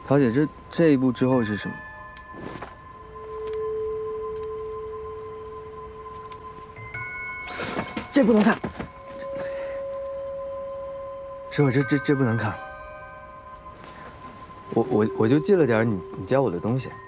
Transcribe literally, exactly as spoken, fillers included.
桃姐，这这一步之后是什么？这不能看，师傅，这这这不能看。我我我就借了点你你教我的东西。